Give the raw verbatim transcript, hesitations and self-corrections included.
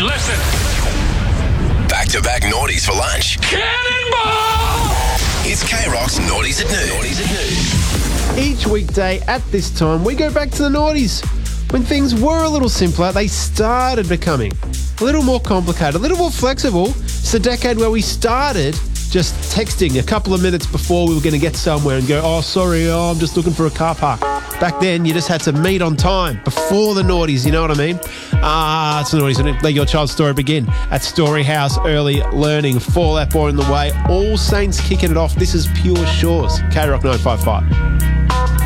listen. Back-to-back naughties for lunch. Cannonball! It's K-Rock's Naughties at Noon. Naughties at Noon. Each weekday at this time, we go back to the noughties. When things were a little simpler, they started becoming a little more complicated, a little more flexible. It's the decade where we started just texting a couple of minutes before we were going to get somewhere and go, oh, sorry, oh, I'm just looking for a car park. Back then, you just had to meet on time before the naughties, you know what I mean? Ah, it's the naughties. Let your child's story begin at Storyhouse Early Learning. Fall Out Boy in the way. All Saints kicking it off. This is Pure Shores. K-Rock nine five five.